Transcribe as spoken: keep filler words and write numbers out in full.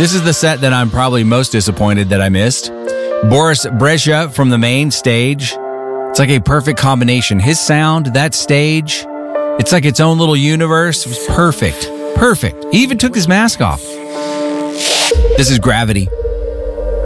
This is the set that I'm probably most disappointed that I missed. Boris Brejcha from the main stage. It's like a perfect combination. His sound, that stage, it's like its own little universe. It was perfect. Perfect. He even took his mask off. This is Gravity.